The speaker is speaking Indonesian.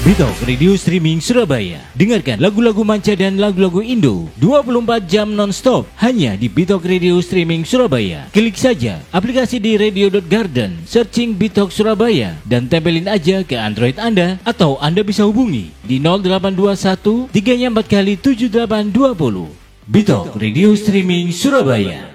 Bitok Radio Streaming Surabaya. Dengarkan lagu-lagu manca dan lagu-lagu Indo 24 jam non-stop hanya di Bitok Radio Streaming Surabaya. Klik saja aplikasi di radio.garden, searching Bitok Surabaya dan tempelin aja ke Android Anda, atau Anda bisa hubungi di 0821 3 4 kali 7820. Bitok Radio Streaming Surabaya.